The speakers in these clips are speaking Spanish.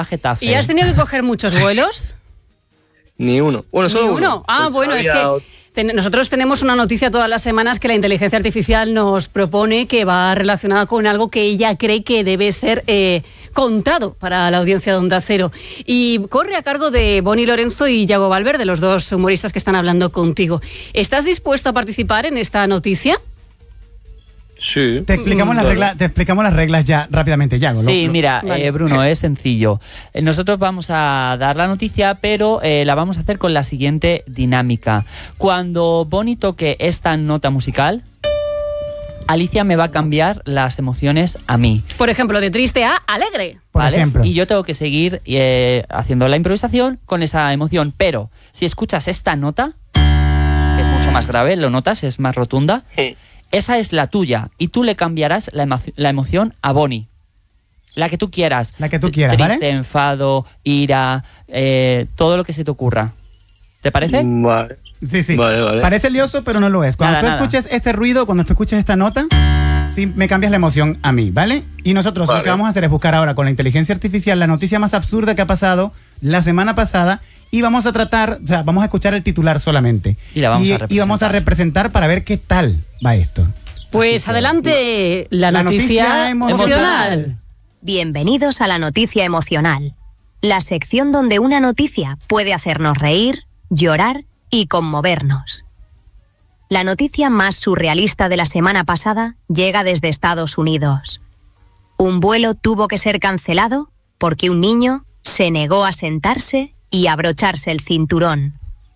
Getafe. ¿Y has tenido que coger muchos vuelos? Ni uno. Bueno, solo uno. Ah, bueno, es que nosotros tenemos una noticia todas las semanas que la inteligencia artificial nos propone que va relacionada con algo que ella cree que debe ser contado para la audiencia de Onda Cero. Y corre a cargo de Bonnie Lorenzo y Yago Valverde, los dos humoristas que están hablando contigo. ¿Estás dispuesto a participar en esta noticia? Sí. Te explicamos las reglas ya rápidamente, Yago. Sí, mira, Vale. Bruno, es sencillo. Nosotros vamos a dar la noticia, pero la vamos a hacer con la siguiente dinámica. Cuando Bonnie toque esta nota musical, Alicia me va a cambiar las emociones a mí. Por ejemplo, de triste a alegre. Por ejemplo. Y yo tengo que seguir haciendo la improvisación con esa emoción. Pero si escuchas esta nota, que es mucho más grave, lo notas, es más rotunda, esa es la tuya y tú le cambiarás la emoción a Bonnie. La que tú quieras. La que tú quieras, Triste, ¿vale? enfado, ira, todo lo que se te ocurra. ¿Te parece? Vale. Sí. Vale. Parece lioso, pero no lo es. Cuando Nada. tú escuches este ruido, cuando tú escuches esta nota, sí me cambias la emoción a mí, ¿vale? Y nosotros lo que vamos a hacer es buscar ahora con la inteligencia artificial la noticia más absurda que ha pasado la semana pasada y vamos a tratar, o sea, vamos a escuchar el titular solamente. Y la vamos a representar. Y vamos a representar para ver qué tal va esto. Pues adelante, la noticia emocional. Bienvenidos a la noticia emocional, la sección donde una noticia puede hacernos reír, llorar y conmovernos. La noticia más surrealista de la semana pasada llega desde Estados Unidos. Un vuelo tuvo que ser cancelado porque un niño se negó a sentarse y abrocharse el cinturón.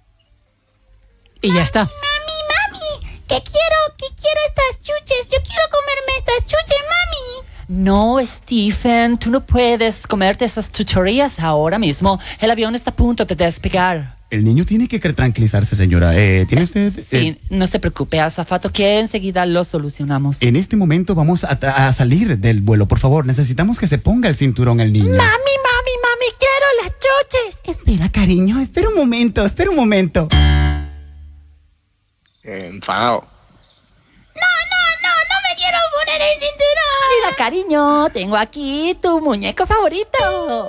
Y ya está. Mami, que quiero estas chuches. Yo quiero comerme estas chuches, mami. No, Stephen, tú no puedes comerte esas chucherías ahora mismo. El avión está a punto de despegar. El niño tiene que tranquilizarse, señora. ¿Tiene usted...? Sí, no se preocupe, azafato, que enseguida lo solucionamos. En este momento vamos a salir del vuelo, por favor. Necesitamos que se ponga el cinturón el niño. Mami, quiero las chuches. Espera, cariño, espera un momento. Enfadado. No me quiero poner el cinturón. Mira, cariño, tengo aquí tu muñeco favorito.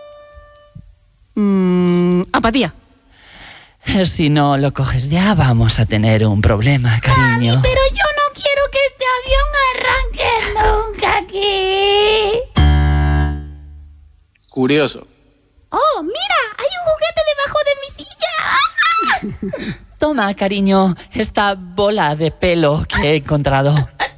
Apatía. Si no lo coges ya, vamos a tener un problema, cariño. Pero yo no quiero que este avión arranque nunca aquí. Curioso. Oh, mira, hay un juguete debajo de mi silla. Toma, cariño, esta bola de pelo que he encontrado.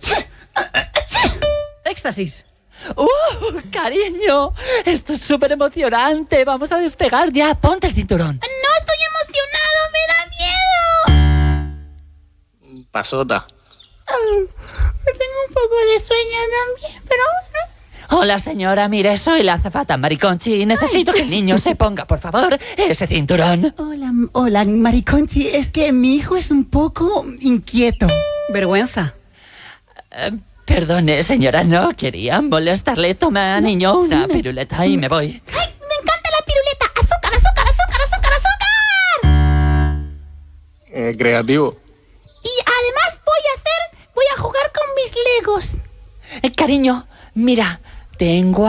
Éxtasis. Cariño, esto es súper emocionante. Vamos a despegar ya. Ponte el cinturón. No estoy emocionado, me da miedo. Pasota. Tengo un poco de sueño también, pero bueno. Hola, señora. Mire, soy la azafata Mariconchi. Necesito que el niño se ponga, por favor, ese cinturón. Hola, Mariconchi. Es que mi hijo es un poco inquieto. Vergüenza. Perdone, señora, no quería molestarle. Toma, niño, una piruleta y me voy. ¡Ay, me encanta la piruleta! ¡Azúcar, azúcar, azúcar, azúcar, azúcar! Creativo. Y además voy a jugar con mis legos. Cariño, mira, tengo